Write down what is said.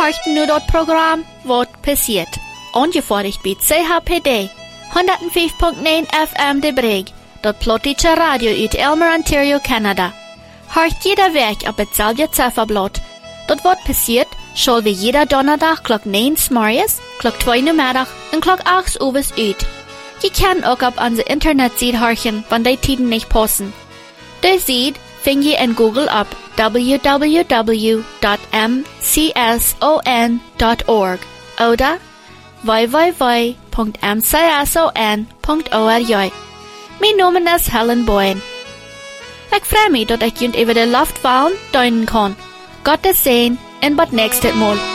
harten nu dat Programm Wat passiert. Angefertigt bei CHPD 105.9 FM de Breg, dat plotische radio uit Elmer, Ontario, Canada. Hört jeder Werk op hetzelfde Zifferblatt. Dat Wat passiert, soll wir jeder Donnerdag klok 9 morgens, klok 2 namiddag en klok 8 overs uit. Je kan ook op onze internetsite horchen, wanneer die tiden niet passen. De site vind je in Google op www.mcson.org oder www.mcson.org. Mijn naam is Helen Boyen. Ik freue mich, dat ik jullie over de Luftwahlen duinen kan. Gottes Segen en tot nächstes Mal.